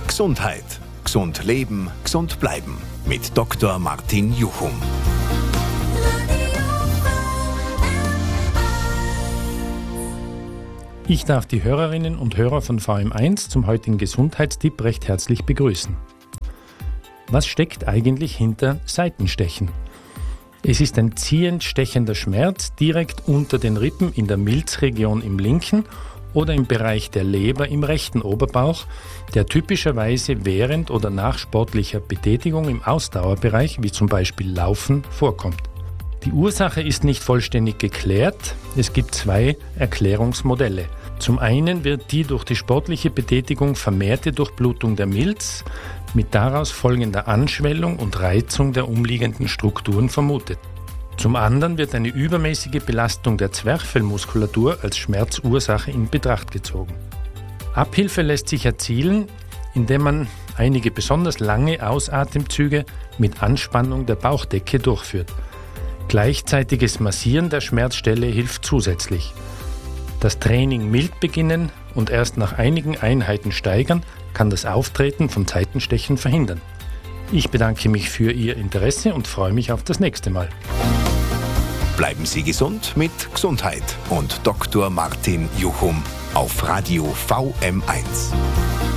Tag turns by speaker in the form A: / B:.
A: Gesundheit. Gesund leben, gesund bleiben. Mit Dr. Martin Juchum.
B: Ich darf die Hörerinnen und Hörer von VM1 zum heutigen Gesundheitstipp recht herzlich begrüßen. Was steckt eigentlich hinter Seitenstechen? Es ist ein ziehend stechender Schmerz direkt unter den Rippen in der Milzregion im linken oder im Bereich der Leber im rechten Oberbauch, der typischerweise während oder nach sportlicher Betätigung im Ausdauerbereich, wie zum Beispiel Laufen, vorkommt. Die Ursache ist nicht vollständig geklärt. Es gibt 2 Erklärungsmodelle. Zum einen wird die durch die sportliche Betätigung vermehrte Durchblutung der Milz mit daraus folgender Anschwellung und Reizung der umliegenden Strukturen vermutet. Zum anderen wird eine übermäßige Belastung der Zwerchfellmuskulatur als Schmerzursache in Betracht gezogen. Abhilfe lässt sich erzielen, indem man einige besonders lange Ausatemzüge mit Anspannung der Bauchdecke durchführt. Gleichzeitiges Massieren der Schmerzstelle hilft zusätzlich. Das Training mild beginnen und erst nach einigen Einheiten steigern, kann das Auftreten von Seitenstechen verhindern. Ich bedanke mich für Ihr Interesse und freue mich auf das nächste Mal.
A: Bleiben Sie gesund mit Gesundheit und Dr. Martin Juchum auf Radio VM1.